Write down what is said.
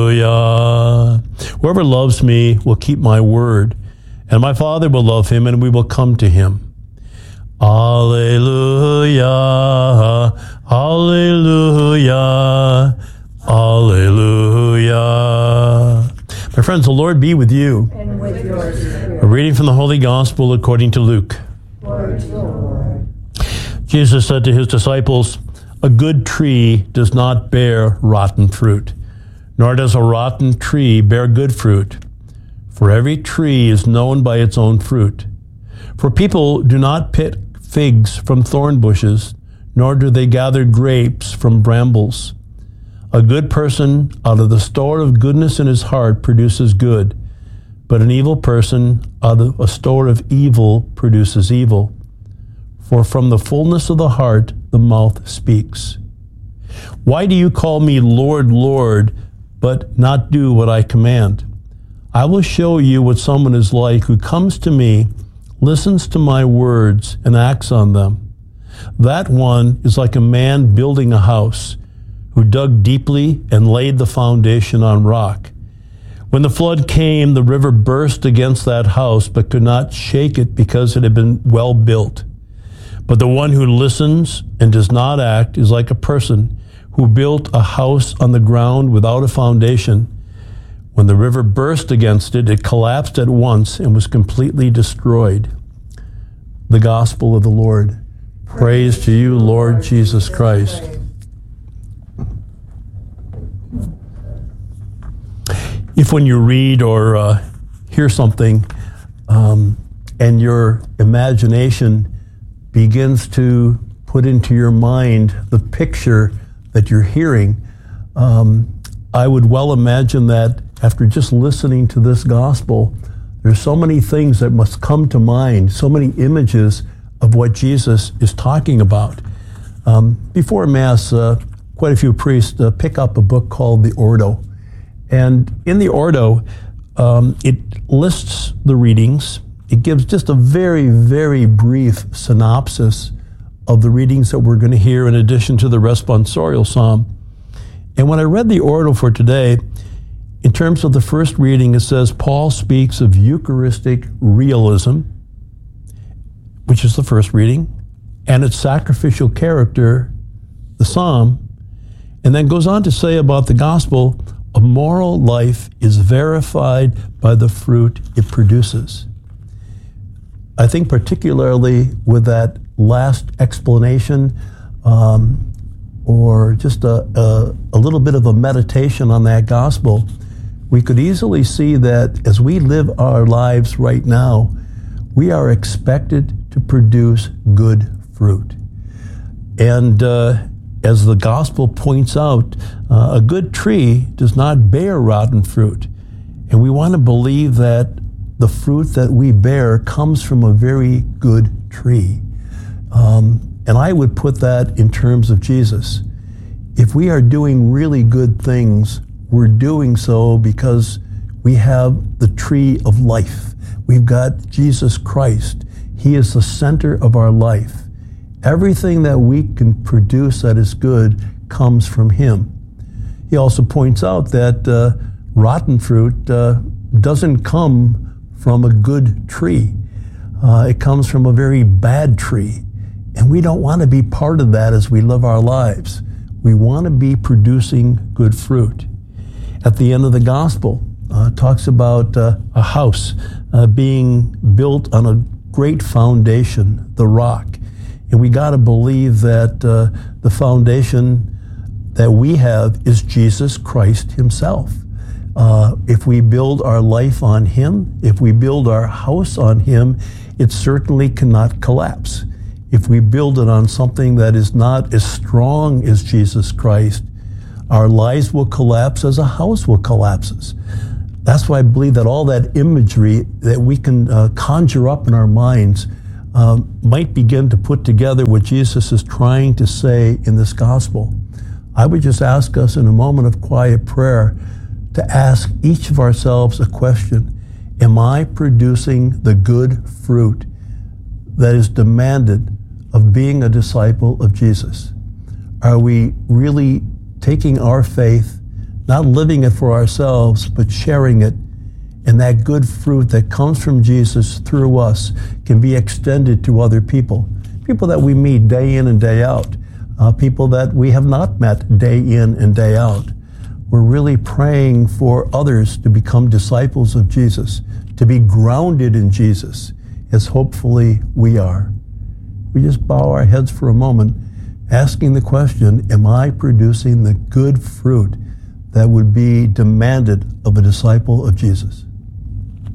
Hallelujah. Whoever loves me will keep my word, and my Father will love him, and we will come to him. Hallelujah. Hallelujah. Hallelujah. My friends, the Lord be with you. And with your spirit. A reading from the Holy Gospel according to Luke. Glory to the Lord. Jesus said to his disciples, "A good tree does not bear rotten fruit, nor does a rotten tree bear good fruit. For every tree is known by its own fruit. For people do not pick figs from thorn bushes, nor do they gather grapes from brambles. A good person out of the store of goodness in his heart produces good, but an evil person out of a store of evil produces evil. For from the fullness of the heart the mouth speaks. Why do you call me Lord, Lord, but not do what I command? I will show you what someone is like who comes to me, listens to my words, and acts on them. That one is like a man building a house, who dug deeply and laid the foundation on rock. When the flood came, the river burst against that house, but could not shake it because it had been well built. But the one who listens and does not act is like a person who built a house on the ground without a foundation. When the river burst against it, it collapsed at once and was completely destroyed." The Gospel of the Lord. Praise to you, Lord Jesus Christ. If when you read or hear something and your imagination begins to put into your mind the picture that you're hearing, I would well imagine that after just listening to this gospel, there's so many things that must come to mind, so many images of what Jesus is talking about. Before Mass, quite a few priests pick up a book called the Ordo. And in the Ordo, it lists the readings. It gives just a very, very brief synopsis of the readings that we're going to hear in addition to the responsorial psalm. And when I read the Ordo for today, in terms of the first reading, it says Paul speaks of Eucharistic realism, which is the first reading, and its sacrificial character, the psalm, and then goes on to say about the gospel, a moral life is verified by the fruit it produces. I think particularly with that last explanation, or just a little bit of a meditation on that gospel, we could easily see that as we live our lives right now, we are expected to produce good fruit. And as the gospel points out, a good tree does not bear rotten fruit. And we want to believe that the fruit that we bear comes from a very good tree. And I would put that in terms of Jesus. If we are doing really good things, we're doing so because we have the tree of life. We've got Jesus Christ. He is the center of our life. Everything that we can produce that is good comes from him. He also points out that rotten fruit doesn't come from a good tree. It comes from a very bad tree. And we don't want to be part of that as we live our lives. We want to be producing good fruit. At the end of the gospel, talks about a house being built on a great foundation, the rock. And we got to believe that the foundation that we have is Jesus Christ himself. If we build our life on him, if we build our house on him, it certainly cannot collapse. If we build it on something that is not as strong as Jesus Christ, our lives will collapse as a house will collapse. That's why I believe that all that imagery that we can conjure up in our minds might begin to put together what Jesus is trying to say in this gospel. I would just ask us in a moment of quiet prayer to ask each of ourselves a question. Am I producing the good fruit that is demanded of being a disciple of Jesus? Are we really taking our faith not living it for ourselves, but sharing it. And that good fruit that comes from Jesus through us can be extended to other people. People that we meet day in and day out. People that we have not met day in and day out. We're really praying for others to become disciples of Jesus, to be grounded in Jesus, as hopefully we are. We just bow our heads for a moment, asking the question, am I producing the good fruit that would be demanded of a disciple of Jesus?